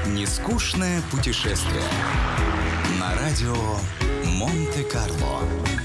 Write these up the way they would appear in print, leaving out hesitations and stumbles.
Нескучное путешествие на радио Монте-Карло.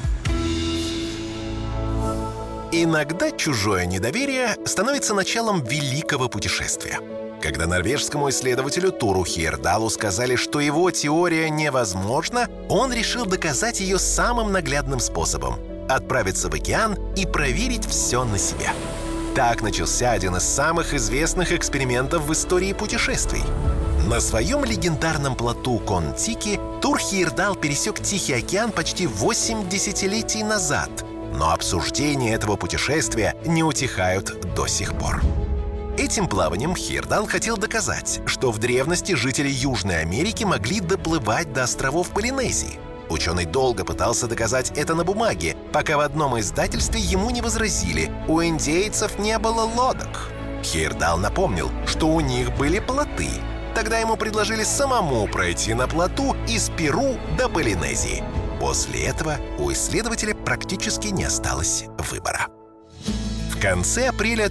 Иногда чужое недоверие становится началом великого путешествия. Когда норвежскому исследователю Туру Хейердалу сказали, что его теория невозможна, он решил доказать ее самым наглядным способом — отправиться в океан и проверить все на себе. Так начался один из самых известных экспериментов в истории путешествий. На своем легендарном плоту Кон-Тики Тур Хейердал пересек Тихий океан почти 8 десятилетий назад, но обсуждения этого путешествия не утихают до сих пор. Этим плаванием Хейердал хотел доказать, что в древности жители Южной Америки могли доплывать до островов Полинезии. Ученый долго пытался доказать это на бумаге, пока в одном издательстве ему не возразили: у индейцев не было лодок. Хейердал напомнил, что у них были плоты. Тогда ему предложили самому пройти на плоту из Перу до Полинезии. После этого у исследователя практически не осталось выбора. В конце апреля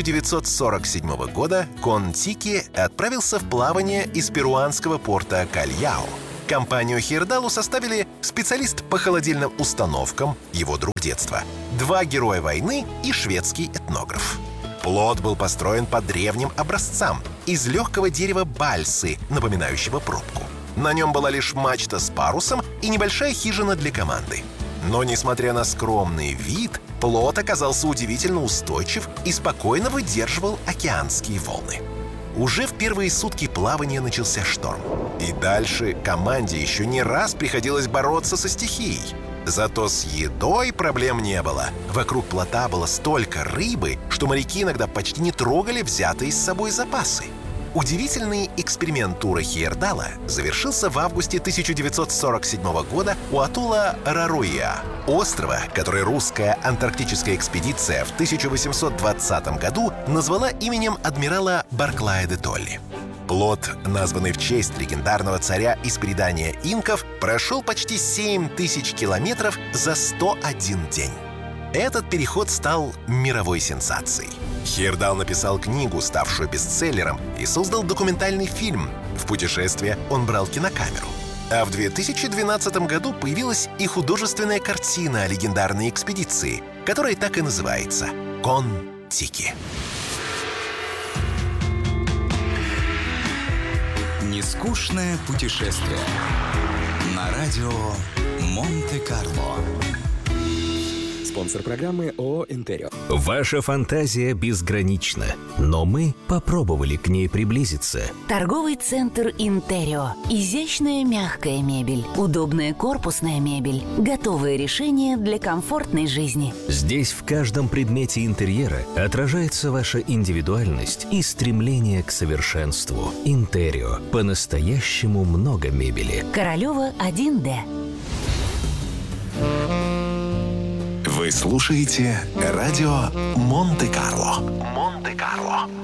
1947 года Кон-Тики отправился в плавание из перуанского порта Кальяо. Компанию Хейердалу составили специалист по холодильным установкам, его друг детства, 2 героя войны и шведский этнограф. Плот был построен по древним образцам из легкого дерева бальсы, напоминающего пробку. На нем была лишь мачта с парусом и небольшая хижина для команды. Но, несмотря на скромный вид, плот оказался удивительно устойчив и спокойно выдерживал океанские волны. Уже в первые сутки плавания начался шторм. И дальше команде еще не раз приходилось бороться со стихией. Зато с едой проблем не было. Вокруг плота было столько рыбы, что моряки иногда почти не трогали взятые с собой запасы. Удивительный эксперимент Тура Хейердала завершился в августе 1947 года у атолла Раруя, острова, который русская антарктическая экспедиция в 1820 году назвала именем адмирала Барклая де Толли. Плот, названный в честь легендарного царя из предания инков, прошел почти 7000 километров за 101 день. Этот переход стал мировой сенсацией. Хейердал написал книгу, ставшую бестселлером, и создал документальный фильм. В путешествие он брал кинокамеру. А в 2012 году появилась и художественная картина о легендарной экспедиции, которая так и называется «Кон-Тики». Нескучное путешествие на радио Монте-Карло. Спонсор программы ООО «Интерио». Ваша фантазия безгранична, но мы попробовали к ней приблизиться. Торговый центр «Интерио». Изящная мягкая мебель, удобная корпусная мебель, готовые решения для комфортной жизни. Здесь в каждом предмете интерьера отражается ваша индивидуальность и стремление к совершенству. «Интерио». По-настоящему много мебели. Королева 1Д. Вы слушаете радио Монте-Карло. Монте-Карло.